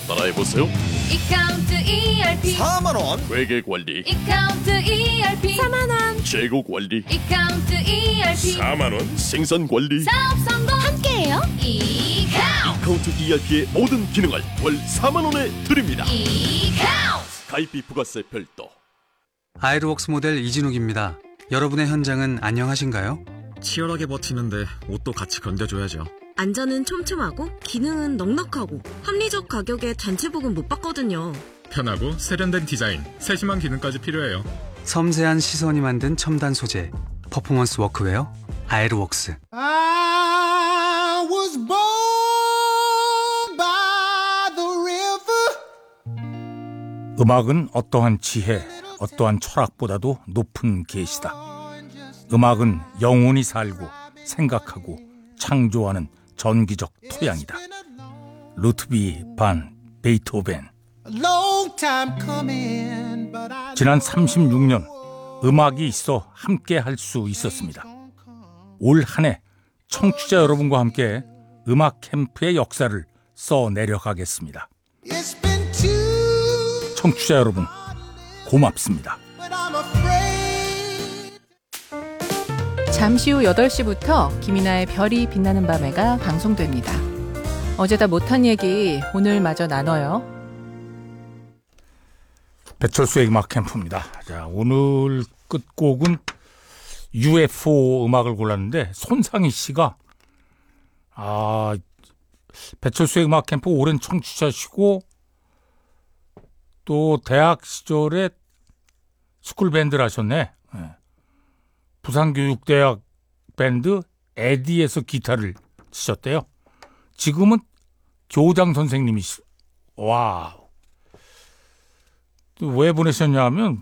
따라해보세요. 이카운트 ERP 4만원 회계관리, 이카운트 ERP 4만원 재고관리, 이카운트 ERP 4만원, 생산관리. 사업 성공 함께해요. 이카운트 ERP의 모든 기능을 월 4만원에 드립니다. 이카운트 가입비 부가세 별도. 아이르웍스 모델 이진욱입니다. 여러분의 현장은 안녕하신가요? 치열하게 버티는데 옷도 같이 견뎌줘야죠. 안전은 촘촘하고 기능은 넉넉하고 합리적 가격에 단체복은 못 받거든요. 편하고 세련된 디자인, 세심한 기능까지 필요해요. 섬세한 시선이 만든 첨단 소재, 퍼포먼스 워크웨어 아이르웍스. I was born by the river. 음악은 어떠한 지혜, 어떠한 철학보다도 높은 계시다. 음악은 영혼이 살고 생각하고 창조하는 전기적 토양이다. 루트비 반 베이토벤. 지난 36년 음악이 있어 함께 할 수 있었습니다. 올 한 해 청취자 여러분과 함께 음악 캠프의 역사를 써내려가겠습니다. 청취자 여러분 고맙습니다. 잠시 후 8시부터 김이나의 별이 빛나는 밤에가 방송됩니다. 어제다 못한 얘기 오늘 마저 나눠요. 배철수의 음악 캠프입니다. 자, 오늘 끝곡은 UFO 음악을 골랐는데 손상희 씨가 배철수의 음악 캠프 오랜 청취자시고 또 대학 시절에 스쿨 밴드를 하셨네. 부산교육대학 밴드 에디에서 기타를 치셨대요. 지금은 교장 선생님이시. 와. 왜 보내셨냐면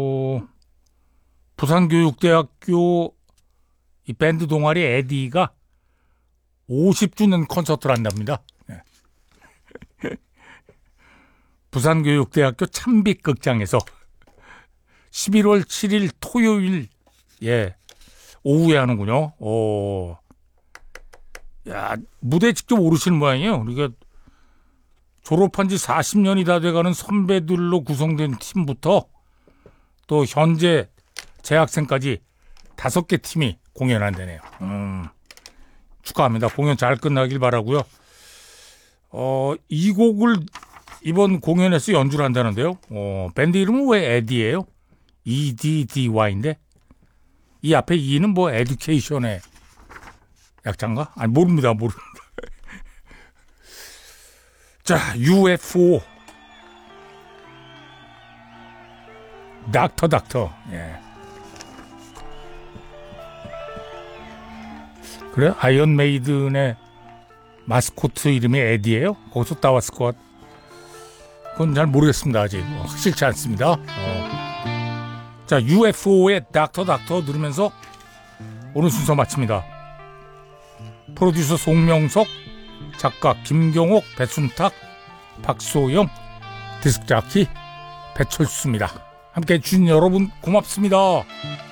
부산교육대학교 이 밴드 동아리 에디가 50주년 콘서트를 한답니다. 부산교육대학교 참빛극장에서 11월 7일 토요일 오후에 하는군요. 야, 무대 직접 오르시는 모양이에요. 그러니까 졸업한 지 40년이 다 돼가는 선배들로 구성된 팀부터 또 현재 재학생까지 5개 팀이 공연한다네요. 축하합니다. 공연 잘 끝나길 바라고요. 이 곡을 이번 공연에서 연주를 한다는데요. 밴드 이름은 왜 에디예요? EDDY인데 이 앞에 E는 뭐 에듀케이션의 약자인가? 아니 모릅니다. 자, UFO 닥터. 그래? 아이언 메이든의 마스코트 이름이 에디예요? 거기서 따왔을 것 같. 그건 잘 모르겠습니다. 아직 확실치 않습니다. 자, UFO의 닥터 들으면서 오늘 순서 마칩니다. 프로듀서 송명석, 작가 김경옥, 배순탁, 박소영, 디스크자키 배철수입니다. 함께해 주신 여러분 고맙습니다.